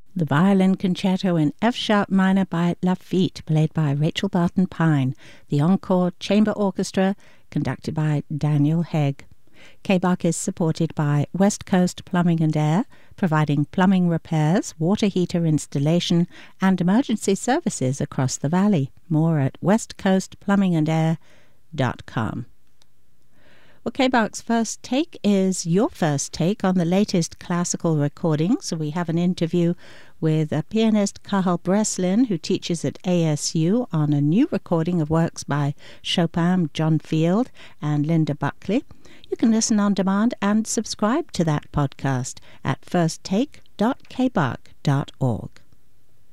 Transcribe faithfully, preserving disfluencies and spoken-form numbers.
The violin concerto in F-sharp minor by Lafitte, played by Rachel Barton Pine. The Encore Chamber Orchestra, conducted by Daniel Hegg. K B A C is supported by West Coast Plumbing and Air, providing plumbing repairs, water heater installation, and emergency services across the valley. More at west coast plumbing and air dot com. Well, K B A C's First Take is your first take on the latest classical recordings. So we have an interview with a pianist, Cathal Breslin, who teaches at A S U on a new recording of works by Chopin, John Field, and Linda Buckley. You can listen on demand and subscribe to that podcast at first take dot k b a c dot org.